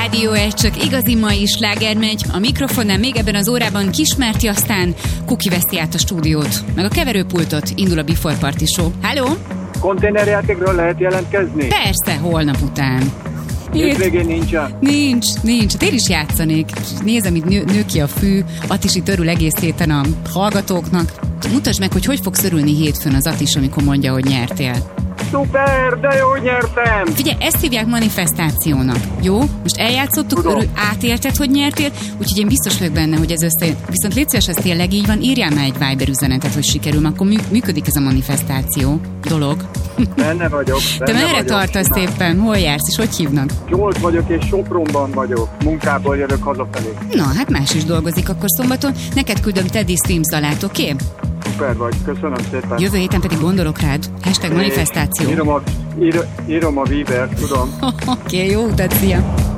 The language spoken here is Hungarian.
Rádió 1, csak igazi mai sláger megy. A mikrofonnál még ebben az órában Kismárti, aztán Kuki veszi át a stúdiót. Meg a keverőpultot, indul a Before Party Show. Halló? Konténerjátékról lehet jelentkezni? Persze, holnap után. Hétvégén nincsen? Nincs. Hát én is játszanék. Nézem, itt nő ki a fű. Attis itt örül egész héten a hallgatóknak. Mutasd meg, hogy hogy fogsz örülni hétfőn az Attis, amikor mondja, hogy nyertél. Szuper, de jó, nyertem! Figyelj, ezt hívják manifestációnak. Jó? Most eljátszottuk, átélted, hogy nyertél, úgyhogy én biztos vagyok benne, hogy ez összejön. Viszont légy szíves, ez tényleg így van, írjál már egy Viber üzenetet, hogy sikerül, akkor működik ez a manifestáció dolog. Benne vagyok. Te merre tartasz szépen? Hol jársz, és hogy hívnak? Zsolt vagyok, és Sopronban vagyok. Munkából jövök hazafelé. Na, hát más is dolgozik akkor szombaton. Neked küldöm Teddy Swims dalát, oké? Szuper vagy, köszönöm szépen. Jövő héten pedig gondolok rád. #manifestáció. Írom a Viber, tudom. Oké, jó utat, szia!